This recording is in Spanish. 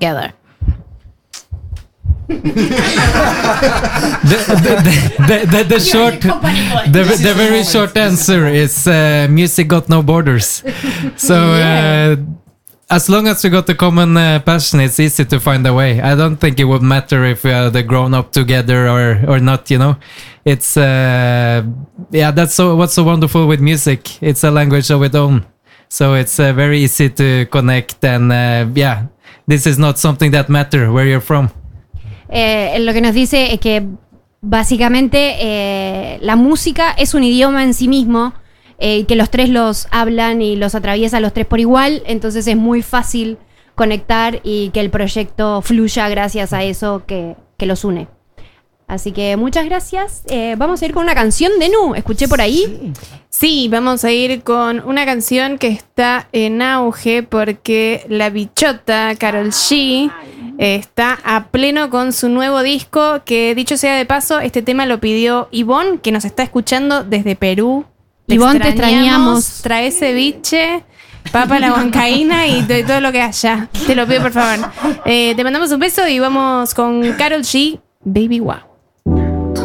together. The very short answer is music got no borders. So as long as we got the common passion, it's easy to find a way. I don't think it would matter if we had grown up together or not. You know, it's that's what's so wonderful with music. It's a language of its own, so it's very easy to connect. And this is not something that matters where you're from. Lo que nos dice es que básicamente la música es un idioma en sí mismo, que los tres los hablan y los atraviesa los tres por igual, entonces es muy fácil conectar y que el proyecto fluya gracias a eso que los une. Así que muchas gracias. Vamos a ir con una canción de Nu. ¿Escuché por ahí? Sí, vamos a ir con una canción que está en auge porque la bichota Karol G está a pleno con su nuevo disco, que dicho sea de paso, este tema lo pidió Ivonne, que nos está escuchando desde Perú. Ivonne, te extrañamos. Trae ceviche, papa a la huancaína y todo lo que haya. Te lo pido, por favor. Te mandamos un beso y vamos con Karol G, Baby Wow.